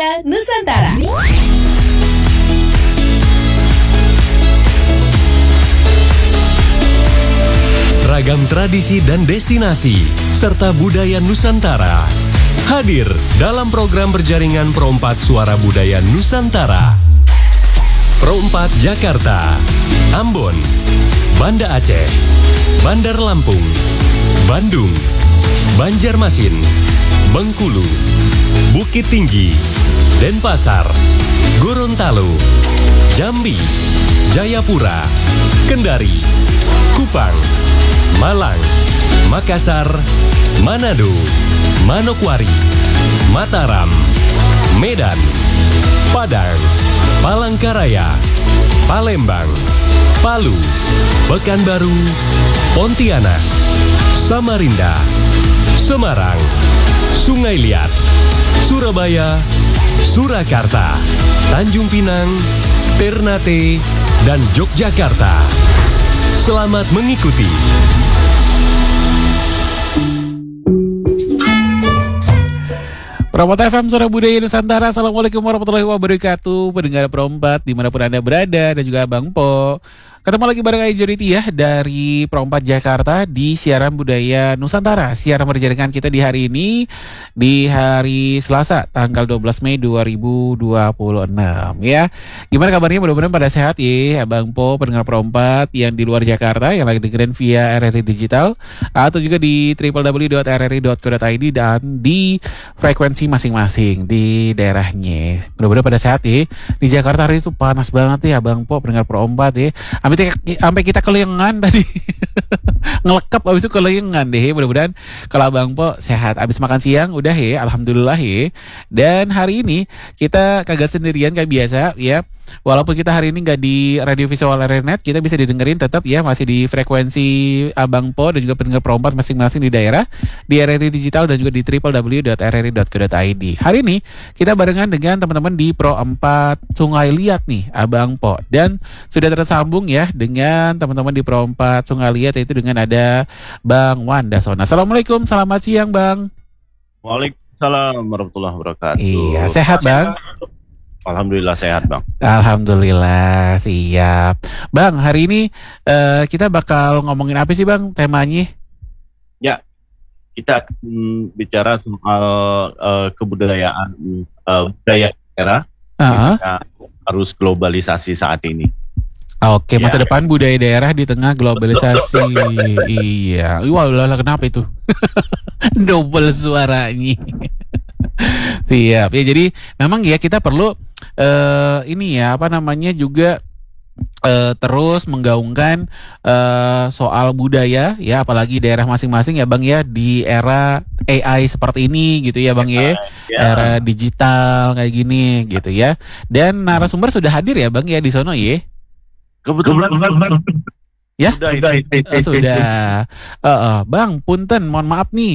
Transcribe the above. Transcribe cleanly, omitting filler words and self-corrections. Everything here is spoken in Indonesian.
Budaya Nusantara. Ragam tradisi dan destinasi, serta budaya Nusantara hadir dalam program berjaringan Pro4 Suara Budaya Nusantara. Pro4 Jakarta, Ambon, Banda Aceh, Bandar Lampung, Bandung, Banjarmasin, Bengkulu, Bukit Tinggi, Denpasar, Gorontalo, Jambi, Jayapura, Kendari, Kupang, Malang, Makassar, Manado, Manokwari, Mataram, Medan, Padang, Palangkaraya, Palembang, Palu, Pekanbaru, Pontianak, Samarinda, Semarang, Sungai Liat, Surabaya, Surakarta, Tanjung Pinang, Ternate, dan Yogyakarta. Selamat mengikuti. Pro4 FM Suara Budaya Nusantara. Assalamualaikum warahmatullahi wabarakatuh. Pendengar Pro4 dimanapun Anda berada, dan juga Bang Po. Ketemu lagi bareng Ajoriti ya dari Pro4 Jakarta di siaran budaya Nusantara. Siaran berjaringan kita di hari ini, di hari Selasa tanggal 12 Mei 2026 ya. Gimana kabarnya? Mudah-mudahan pada sehat ya Bang Po, pendengar Pro4 yang di luar Jakarta yang lagi dengerin via RRI Digital atau juga di www.rri.co.id dan di frekuensi masing-masing di daerahnya. Mudah-mudahan pada sehat ya. Di Jakarta hari itu panas banget ya Bang Po, pendengar Pro4 ya. Sampai kita kelengan tadi ngelekap, abis itu kelengan deh. Mudah-mudahan kalau Bang Po sehat. Abis makan siang udah ya, alhamdulillah ya. Dan hari ini kita kagak sendirian kayak biasa ya. Walaupun kita hari ini nggak di radio visual RRNet, kita bisa didengerin tetap ya, masih di frekuensi Abang Po dan juga pendengar Pro4 masing-masing di daerah, di RRI Digital dan juga di www.rri.co.id. Hari ini kita barengan dengan teman-teman di Pro4 Sungai Liat nih, Abang Po. Dan sudah tersambung ya dengan teman-teman di Pro4 Sungai Liat, yaitu dengan ada Bang Wandasona. Assalamualaikum, selamat siang Bang. Waalaikumsalam warahmatullahi wabarakatuh. Iya, sehat Bang? Alhamdulillah sehat Bang. Alhamdulillah, siap. Bang, hari ini kita bakal ngomongin apa sih Bang temanya? Ya, kita bicara soal kebudayaan budaya daerah harus globalisasi saat ini. Oke, masa depan budaya daerah di tengah globalisasi. Iya, wah kenapa itu? Double suaranya. Siap ya, jadi memang ya kita perlu ini ya juga terus menggaungkan soal budaya ya, apalagi daerah masing-masing ya Bang ya, di era AI seperti ini gitu ya Bang ya, era digital kayak gini gitu ya. Dan narasumber sudah hadir ya Bang ya di sono ya. Kebetulan ya sudah. Bang, punten, mohon maaf nih.